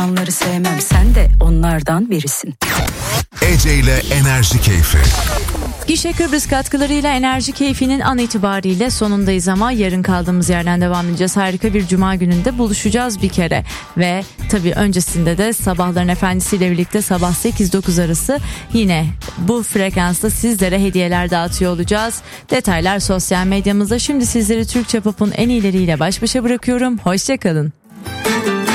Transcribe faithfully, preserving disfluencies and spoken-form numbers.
Onları sevmem, sen de onlardan birisin. Ece ile Enerji Keyfi. Gişe Kıbrıs katkılarıyla Enerji Keyfi'nin an itibariyle sonundayız ama yarın kaldığımız yerden devam edeceğiz. Harika bir cuma gününde buluşacağız bir kere ve tabii öncesinde de Sabahların Efendisi'yle birlikte sabah sekiz dokuz arası yine bu frekansta sizlere hediyeler dağıtıyor olacağız. Detaylar sosyal medyamızda. Şimdi sizleri Türkçe Pop'un en iyileriyle baş başa bırakıyorum. Hoşçakalın.